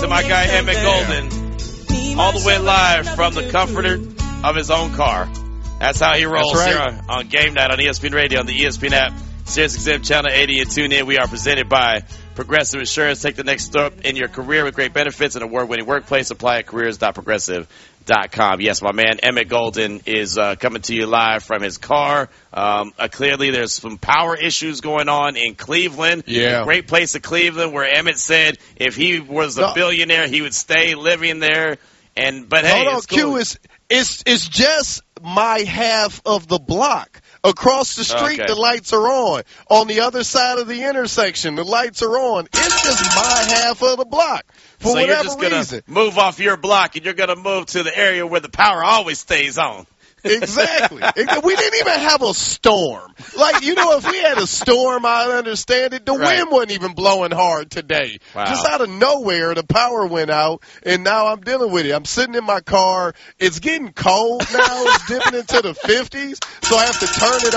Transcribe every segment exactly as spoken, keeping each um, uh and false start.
to my guy Emmett Golden, all the way live from the comforter of his own car. That's how he rolls right. here on, on Game Night on E S P N Radio, on the E S P N app, SiriusXM Channel eighty, and tune in. We are presented by Progressive Insurance. Take the next step in your career with great benefits and award-winning workplace. Apply at careers dot progressive dot com. Yes, my man Emmett Golden is uh, coming to you live from his car. Um, uh, clearly, there's some power issues going on in Cleveland. Yeah. A great place of Cleveland where Emmett said if he was a no. billionaire, he would stay living there. And But, hey, Hold on, it's cool. Q, it's, it's, it's just my half of the block. Across the street, okay. the lights are on. On the other side of the intersection, the lights are on. It's just my half of the block. For so whatever you're just gonna reason. move off your block and you're going to move to the area where the power always stays on. Exactly. We didn't even have a storm. Like, you know, if we had a storm, I'd understand it. The right. wind wasn't even blowing hard today. Wow. Just out of nowhere, the power went out, and now I'm dealing with it. I'm sitting in my car. It's getting cold now. It's dipping into the fifties, so I have to turn it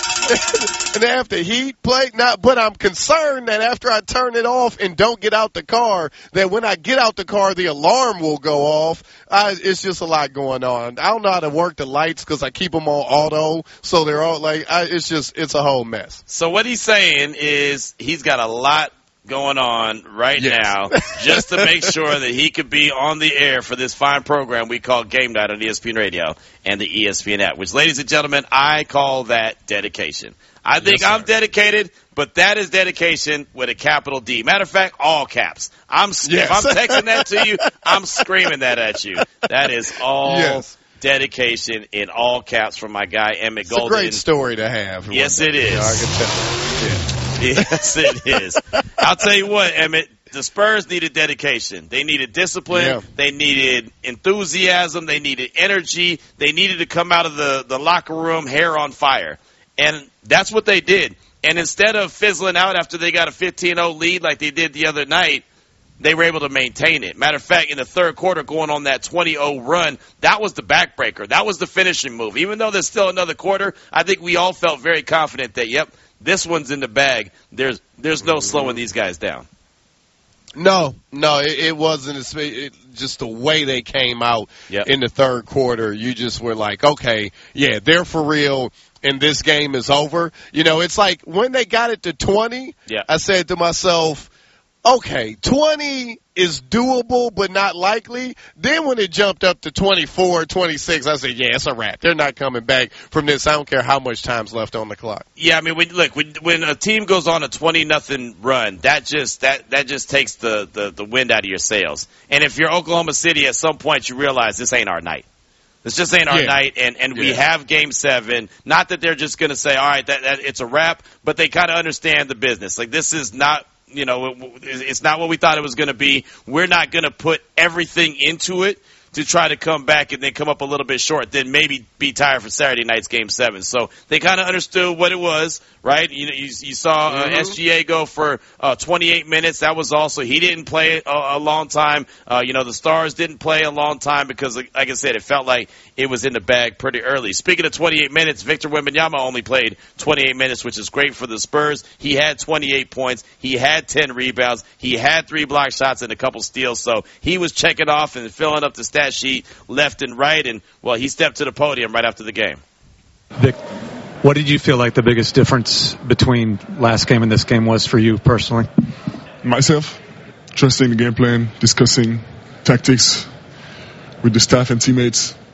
on, and I have to heat plate. Now, but I'm concerned that after I turn it off and don't get out the car, that when I get out the car, the alarm will go off. I, it's just a lot going on. I don't know how to work the light because I keep them on auto, so they're all like, I, it's just, it's a whole mess. So what he's saying is he's got a lot going on right yes. now just to make sure that he could be on the air for this fine program we call Game Night on E S P N Radio and the E S P N app, which, ladies and gentlemen, I call that dedication. I think yes, I'm dedicated, but that is dedication with a capital D. Matter of fact, all caps. I'm yes. If I'm texting that to you, I'm screaming that at you. That is all yes. dedication in all caps from my guy Emmett it's Golden. It's a great story to have. Yes, it is. Yeah, I can tell. Yeah. Yes, it is. I'll tell you what, Emmett, the Spurs needed dedication. They needed discipline. Yeah. They needed enthusiasm. They needed energy. They needed to come out of the, the locker room hair on fire. And that's what they did. And instead of fizzling out after they got a fifteen oh lead like they did the other night, they were able to maintain it. Matter of fact, in the third quarter, going on that twenty oh run, that was the backbreaker. That was the finishing move. Even though there's still another quarter, I think we all felt very confident that, yep, this one's in the bag. There's there's no slowing these guys down. No, no, it, it wasn't. It, just the way they came out yep. in the third quarter, you just were like, okay, yeah, they're for real, and this game is over. You know, it's like when they got it to twenty, yeah. I said to myself, okay, twenty is doable but not likely. Then when it jumped up to twenty-four, twenty-six, I said, yeah, it's a wrap. They're not coming back from this. I don't care how much time's left on the clock. Yeah, I mean, when, look, when, when a team goes on a twenty nothing run, that just that, that just takes the, the, the wind out of your sails. And if you're Oklahoma City, at some point you realize this ain't our night. This just ain't our yeah. night, and, and yeah. we have Game seven. Not that they're just going to say, all right, that, that it's a wrap, but they kind of understand the business. Like, this is not – you know, it's not what we thought it was going to be. We're not going to put everything into it to try to come back and then come up a little bit short, then maybe be tired for Saturday night's Game seven. So they kind of understood what it was, right? You know, you, you saw uh, mm-hmm. S G A go for uh, twenty-eight minutes. That was also – he didn't play a, a long time. Uh, you know, the Stars didn't play a long time because, like, like I said, it felt like it was in the bag pretty early. Speaking of twenty-eight minutes, Victor Wembanyama only played twenty-eight minutes, which is great for the Spurs. He had twenty-eight points. He had ten rebounds. He had three block shots and a couple steals. So he was checking off and filling up the stat sheet left and right. And, well, he stepped to the podium right after the game. Vic, what did you feel like the biggest difference between last game and this game was for you personally? Myself, trusting the game plan, discussing tactics with the staff and teammates.